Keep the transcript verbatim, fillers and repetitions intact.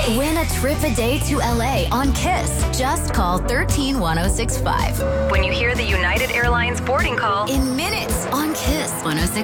Win a trip a day to L A on Kiss. Just call one three one oh six five. When you hear the United Airlines boarding call In minutes on Kiss one oh six.